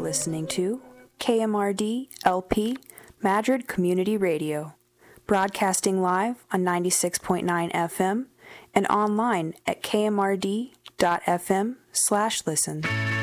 listening to KMRD LP Madrid Community Radio, broadcasting live on 96.9 FM and online at kmrd.fm/listen.